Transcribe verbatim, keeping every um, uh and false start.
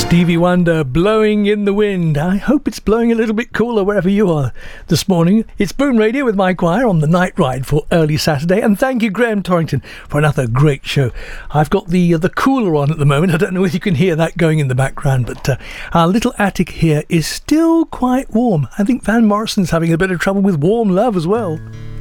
Stevie Wonder, Blowing in the Wind. I hope it's blowing a little bit cooler wherever you are this morning. It's Boom Radio with Mike Wire on the Night Ride for early Saturday, and thank you, Graham Torrington, for another great show. I've got the uh, the cooler on at the moment. I don't know if you can hear that going in the background, but uh, our little attic here is still quite warm. I think Van Morrison's having a bit of trouble with warm love as well.